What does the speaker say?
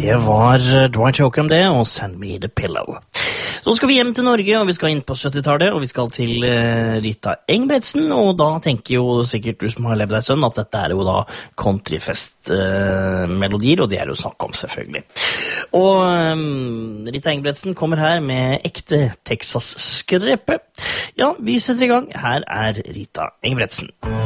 Det var Dwight Yoakam det, og Send Me The Pillow. Så skal vi hjem til Norge, og vi skal inn på 70-tallet, og vi skal til Rita Engebretsen, og da tenker jo sikkert du som har levd deg sønn at dette er jo da countryfest-melodier, og det er jo snakk om selvfølgelig. Og Rita Engebretsen kommer her med ekte Texas-skrepe. Ja, vi setter i gang. Her er Rita Engebretsen.